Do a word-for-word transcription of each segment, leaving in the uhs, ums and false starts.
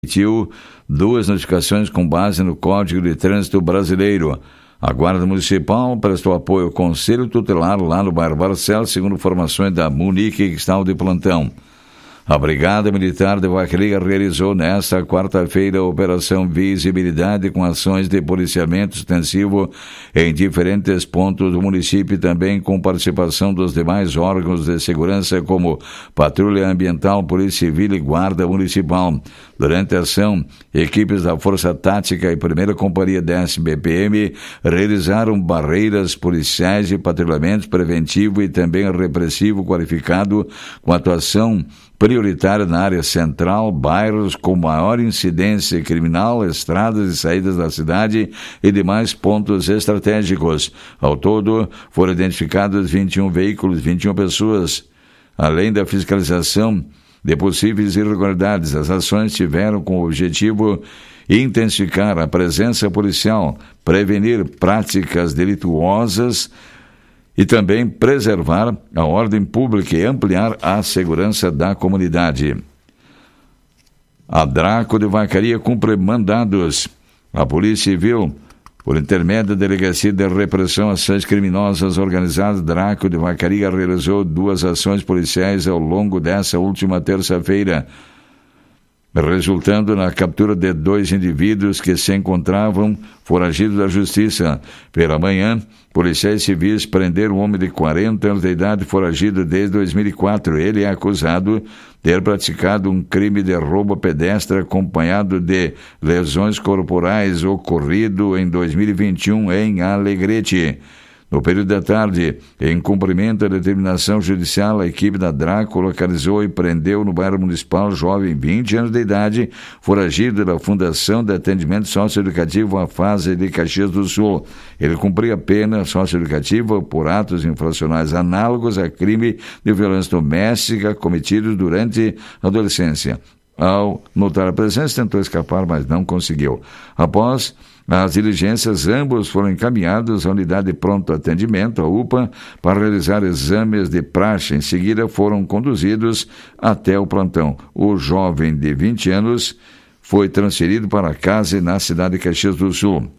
emitiu duas notificações com base no Código de Trânsito Brasileiro. A Guarda Municipal prestou apoio ao Conselho Tutelar lá no bairro Barcelos, segundo informações da Munique, que está de plantão. A Brigada Militar de Vacaria realizou nesta quarta-feira a Operação Visibilidade com ações de policiamento extensivo em diferentes pontos do município, também com participação dos demais órgãos de segurança como Patrulha Ambiental, Polícia Civil e Guarda Municipal. Durante a ação, equipes da Força Tática e Primeira Companhia da S B P M realizaram barreiras policiais de patrulhamento preventivo e também repressivo qualificado com atuação prioritária na área central, bairros com maior incidência criminal, estradas e saídas da cidade e demais pontos estratégicos. Ao todo, foram identificados vinte e um veículos, vinte e uma pessoas. Além da fiscalização de possíveis irregularidades, as ações tiveram como objetivo intensificar a presença policial, prevenir práticas delituosas e também preservar a ordem pública e ampliar a segurança da comunidade. A Draco de Vacaria cumpre mandados. A Polícia Civil, por intermédio da Delegacia de Repressão a Ações Criminosas Organizadas, Draco de Vacaria realizou duas ações policiais ao longo dessa última terça-feira, resultando na captura de dois indivíduos que se encontravam foragidos da justiça. Pela manhã, policiais civis prenderam um homem de quarenta anos de idade foragido desde dois mil e quatro. Ele é acusado de ter praticado um crime de roubo pedestre acompanhado de lesões corporais ocorrido em dois mil e vinte e um em Alegrete. No período da tarde, em cumprimento à determinação judicial, a equipe da Draco localizou e prendeu no bairro municipal jovem vinte anos de idade, foragido da Fundação de Atendimento Socioeducativo A Fase de Caxias do Sul. Ele cumpria pena socioeducativa por atos infracionais análogos a crime de violência doméstica cometidos durante a adolescência. Ao notar a presença, tentou escapar, mas não conseguiu. Após as diligências, ambos foram encaminhados à unidade de pronto atendimento, a U P A, para realizar exames de praxe. Em seguida, foram conduzidos até o plantão. O jovem de vinte anos foi transferido para casa na cidade de Caxias do Sul.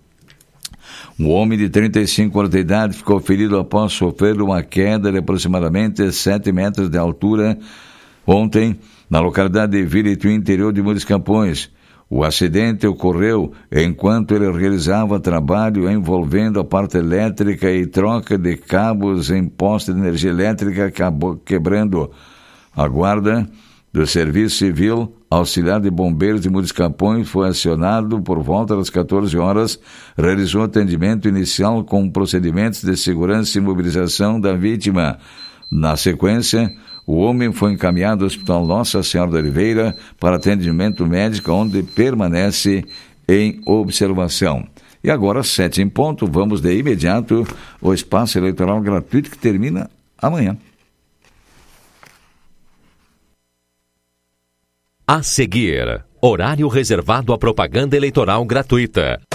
Um homem de trinta e cinco anos de idade ficou ferido após sofrer uma queda de aproximadamente sete metros de altura ontem, na localidade de Vila Itu, interior de Muitos Campões. O acidente ocorreu enquanto ele realizava trabalho envolvendo a parte elétrica e troca de cabos em poste de energia elétrica, acabou quebrando. A guarda do Serviço Civil Auxiliar de Bombeiros de Muitos Campões foi acionado por volta das catorze horas, realizou atendimento inicial com procedimentos de segurança e imobilização da vítima. Na sequência, o homem foi encaminhado ao Hospital Nossa Senhora da Oliveira para atendimento médico, onde permanece em observação. E agora, sete em ponto, vamos de imediato ao espaço eleitoral gratuito que termina amanhã. A seguir, horário reservado à propaganda eleitoral gratuita.